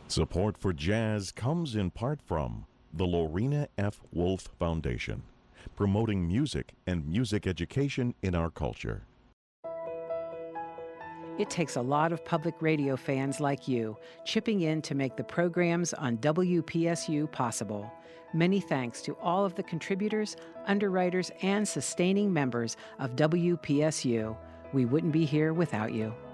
Support for jazz comes in part from the Lorena F. Wolf Foundation, promoting music and music education in our culture. It takes a lot of public radio fans like you chipping in to make the programs on WPSU possible. Many thanks to all of the contributors, underwriters, and sustaining members of WPSU. We wouldn't be here without you.